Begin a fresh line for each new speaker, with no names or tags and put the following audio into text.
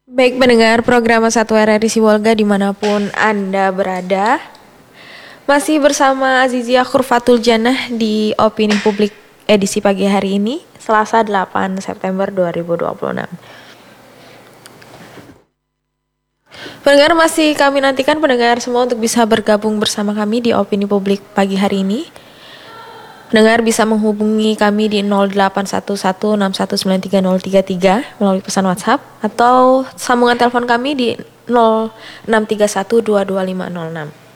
Baik pendengar program Satu RRI Sibolga dimanapun Anda berada, masih bersama Azizia Khurfatul Janah di Opini Publik edisi pagi hari ini, Selasa 8 September 2026. Pendengar, masih kami nantikan pendengar semua untuk bisa bergabung bersama kami di Opini Publik pagi hari ini. Pendengar bisa menghubungi kami di 081161930333 melalui pesan WhatsApp atau sambungan telepon kami di 0631225506.